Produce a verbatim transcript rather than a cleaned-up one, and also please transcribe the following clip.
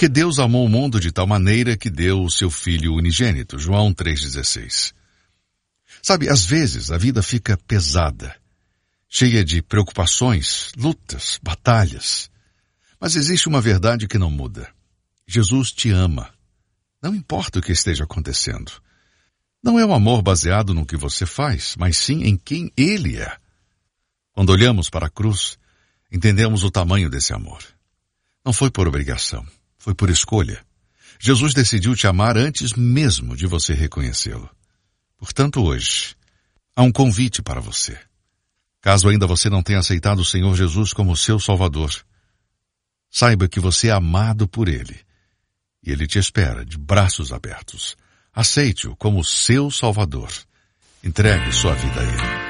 Porque Deus amou o mundo de tal maneira que deu o seu Filho unigênito. João três dezesseis. Sabe, às vezes a vida fica pesada, cheia de preocupações, lutas, batalhas. Mas existe uma verdade que não muda. Jesus te ama. Não importa o que esteja acontecendo. Não é um amor baseado no que você faz, mas sim em quem Ele é. Quando olhamos para a cruz, entendemos o tamanho desse amor. Não foi por obrigação, foi por escolha. Jesus decidiu te amar antes mesmo de você reconhecê-lo. Portanto, hoje, há um convite para você. Caso ainda você não tenha aceitado o Senhor Jesus como seu Salvador, saiba que você é amado por Ele. E Ele te espera de braços abertos. Aceite-o como seu Salvador. Entregue sua vida a Ele.